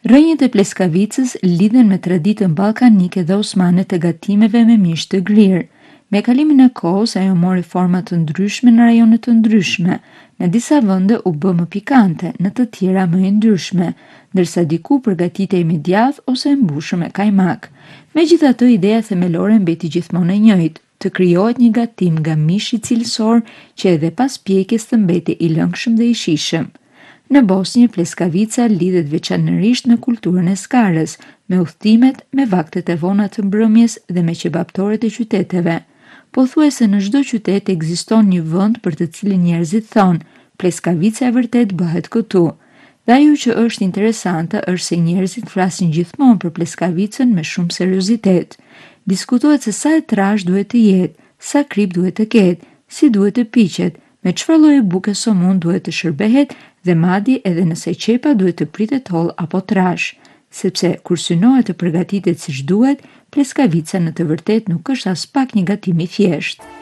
Rrënjët e pleskavicës lidhen me traditën ballkanike dhe osmane të gatimeve me mish të grirë. Me kalimin e kohës, ajo mori forma të ndryshme në rajone të ndryshme. Në disa vende u bë më pikante, në të tjera më e ndryshme, ndërsa diku përgatitej me djath ose e mbushur me kajmak. Megjithatë, ideja themelore mbeti gjithmonë e njëjtë, të krijohet një gatim nga mishi cilësor që edhe pas pjekjes të mbeti i lëngshëm dhe i shijshëm. Në Bosnjë, pleskavica lidhet veçanërisht me kulturën e skarës, me udhëtimet, me vaktet e vona të mbrëmjes dhe me qebaptorët e qyteteve. Pothuajse në çdo qytet ekziston një vend për të cilin njerëzit thonë, pleskavica e vërtet bëhet këtu. Dhe ajo që është interesante është se njerëzit flasin gjithmonë për pleskavicën me shumë seriozitet. Diskutohet se sa e trash duhet të jetë, sa krip duhet të ketë, si duhet të piqet, me çfarë lloji buke somun duhet të shërbehet dhe madje edhe nëse qepa duhet të pritet holl apo trash, sepse kur synohet të përgatitet siç duhet, pleskavica në të vërtetë nuk është as pak një gatim i thjeshtë.